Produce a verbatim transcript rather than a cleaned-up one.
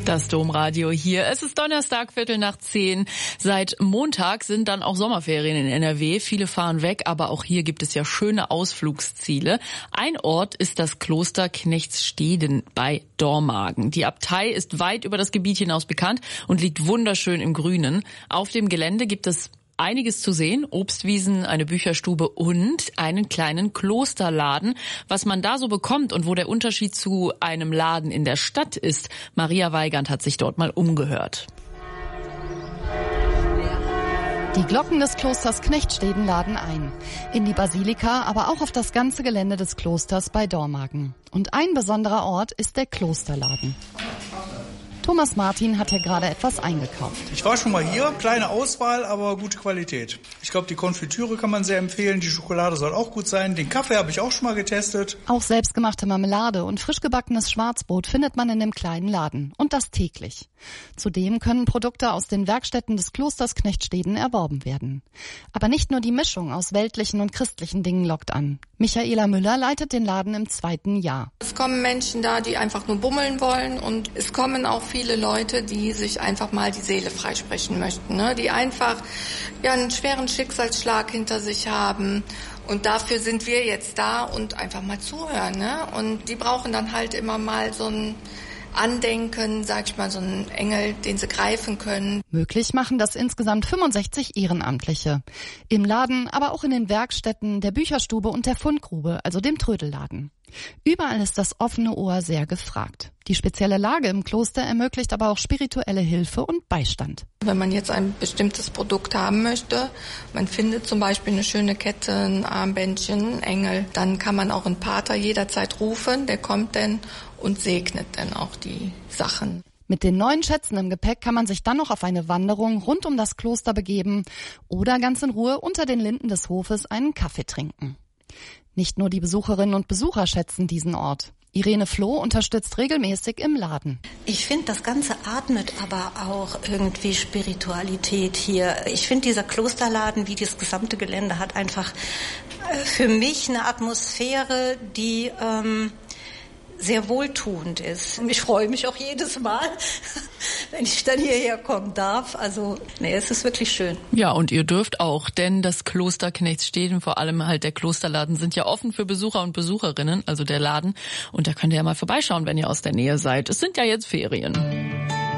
Das Domradio hier. Es ist Donnerstag, Viertel nach zehn. Seit Montag sind dann auch Sommerferien in N R W. Viele fahren weg, aber auch hier gibt es ja schöne Ausflugsziele. Ein Ort ist das Kloster Knechtssteden bei Dormagen. Die Abtei ist weit über das Gebiet hinaus bekannt und liegt wunderschön im Grünen. Auf dem Gelände gibt es einiges zu sehen, Obstwiesen, eine Bücherstube und einen kleinen Klosterladen. Was man da so bekommt und wo der Unterschied zu einem Laden in der Stadt ist, Maria Weigand hat sich dort mal umgehört. Die Glocken des Klosters Knechtssteden laden ein. In die Basilika, aber auch auf das ganze Gelände des Klosters bei Dormagen. Und ein besonderer Ort ist der Klosterladen. Thomas Martin hat hier gerade etwas eingekauft. Ich war schon mal hier, kleine Auswahl, aber gute Qualität. Ich glaube, die Konfitüre kann man sehr empfehlen, die Schokolade soll auch gut sein, den Kaffee habe ich auch schon mal getestet. Auch selbstgemachte Marmelade und frisch gebackenes Schwarzbrot findet man in dem kleinen Laden und das täglich. Zudem können Produkte aus den Werkstätten des Klosters Knechtssteden erworben werden. Aber nicht nur die Mischung aus weltlichen und christlichen Dingen lockt an. Michaela Müller leitet den Laden im zweiten Jahr. Es kommen Menschen da, die einfach nur bummeln wollen und es kommen auch viele Leute, die sich einfach mal die Seele freisprechen möchten, ne? Die einfach ja einen schweren Schicksalsschlag hinter sich haben. Und dafür sind wir jetzt da und einfach mal zuhören, ne? Und die brauchen dann halt immer mal so ein Andenken, sag ich mal, so einen Engel, den sie greifen können. Möglich machen das insgesamt fünfundsechzig Ehrenamtliche. Im Laden, aber auch in den Werkstätten, der Bücherstube und der Fundgrube, also dem Trödelladen. Überall ist das offene Ohr sehr gefragt. Die spezielle Lage im Kloster ermöglicht aber auch spirituelle Hilfe und Beistand. Wenn man jetzt ein bestimmtes Produkt haben möchte, man findet zum Beispiel eine schöne Kette, ein Armbändchen, ein Engel, dann kann man auch einen Pater jederzeit rufen, der kommt dann und segnet dann auch die Sachen. Mit den neuen Schätzen im Gepäck kann man sich dann noch auf eine Wanderung rund um das Kloster begeben oder ganz in Ruhe unter den Linden des Hofes einen Kaffee trinken. Nicht nur die Besucherinnen und Besucher schätzen diesen Ort. Irene Floh unterstützt regelmäßig im Laden. Ich finde, das Ganze atmet aber auch irgendwie Spiritualität hier. Ich finde, dieser Klosterladen, wie das gesamte Gelände, hat einfach für mich eine Atmosphäre, die ähm, sehr wohltuend ist. Ich freue mich auch jedes Mal, wenn ich dann hierher kommen darf. Also, nee, es ist wirklich schön. Ja, und ihr dürft auch, denn das Kloster Knechtssteden, vor allem halt der Klosterladen, sind ja offen für Besucher und Besucherinnen, also der Laden. Und da könnt ihr ja mal vorbeischauen, wenn ihr aus der Nähe seid. Es sind ja jetzt Ferien.